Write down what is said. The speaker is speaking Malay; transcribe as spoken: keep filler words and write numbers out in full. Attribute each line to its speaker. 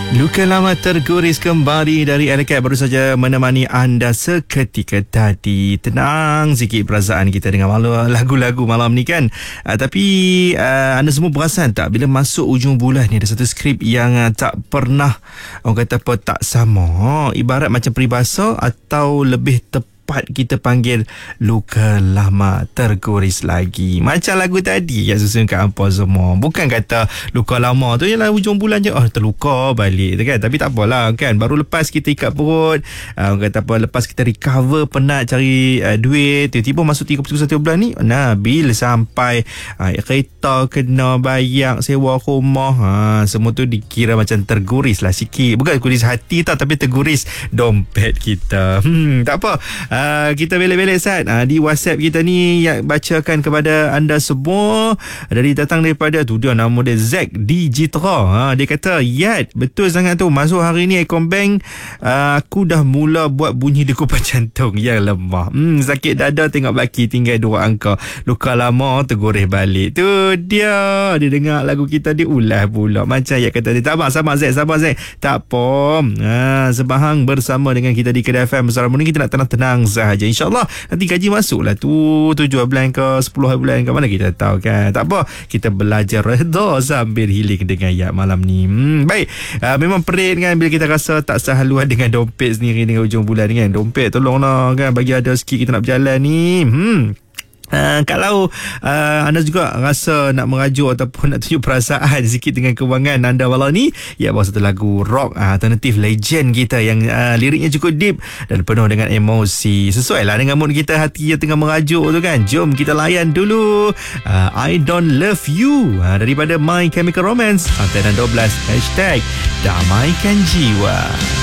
Speaker 1: Luka lama terguris kembali dari Alekat baru saja menemani anda seketika tadi. Tenang sikit perasaan kita dengan malu lagu-lagu malam ni kan. Uh, tapi uh, anda semua perasan tak bila masuk ujung bulan ni ada satu skrip yang uh, tak pernah orang kata apa tak sama. Oh, ibarat macam peribahasa atau lebih tepat kita panggil luka lama terguris lagi. Macam lagu tadi yang susun kat hampa semua. Bukan kata luka lama tu ialah hujung bulan je, oh terluka balik tu kan. Tapi tak apalah kan. Baru lepas kita ikat perut, uh, orang kata apa, lepas kita recover penat cari uh, duit, tiba-tiba masuk tiga puluh satu bulan ni, nah bil sampai uh, kereta kena bayar, sewa rumah, ha, semua tu dikira macam terguris lah sikit. Bukan terguris hati tau, tapi terguris dompet kita. Hmm, tak apa. Uh, kita belek-belek Sat uh, di WhatsApp kita ni yang bacakan kepada anda semua. Dari datang daripada tu dia nama dia Zack Digitra. Ha, dia kata, "Yat, betul sangat tu. Masuk hari ni Ekombank uh, aku dah mula buat bunyi degupan jantung yang lemah. Hmm, sakit dada tengok baki tinggal dua angka. Luka lama terguris balik." Tu dia. Dia dengar lagu kita dia ulah pula. Macam Yat kata dia, "Sabar, sabar Zack, sabar Zack. Tak apa. Ha, sebahang bersama dengan kita di Kedah F M bersama ni kita nak tenang-tenang sahaja. InsyaAllah nanti gaji masuk lah tu tujuh bulan ke sepuluh bulan ke mana kita tahu kan. Tak apa, kita belajar redha sambil healing dengan Yat malam ni. Hmm, baik, uh, memang perit kan bila kita rasa tak sehaluan dengan dompet sendiri dengan hujung bulan kan. Dompet tolonglah kan, bagi ada sikit kita nak berjalan ni. Hmm Uh, kalau uh, anda juga rasa nak merajuk ataupun nak tunjuk perasaan sikit dengan kewangan anda malam ni, ya, bawa satu lagu rock uh, alternatif legend kita yang uh, liriknya cukup deep dan penuh dengan emosi. Sesuai lah dengan mood kita, hati yang tengah merajuk tu kan. Jom kita layan dulu uh, I Don't Love You uh, daripada My Chemical Romance. Antena dua belas Hashtag Damaikan Jiwa.